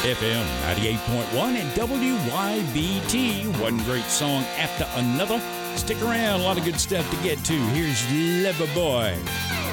FM 98.1 and WYBT. One great song after another. Stick around, a lot of good stuff to get to. Here's Lover Boy.